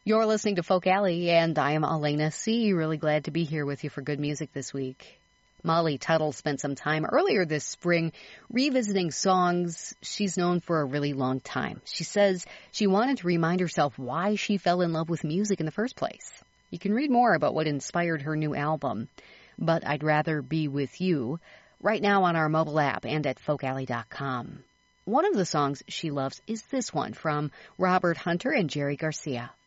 You're listening to Folk Alley, and I am Elena C. Really glad to be here with you for good music this week. Molly Tuttle spent some time earlier this spring revisiting songs she's known for a really long time. She says she wanted to remind herself why she fell in love with music in the first place. You can read more about what inspired her new album, But I'd Rather Be With You, right now on our mobile app and at folkalley.com. One of the songs she loves is this one from Robert Hunter and Jerry Garcia.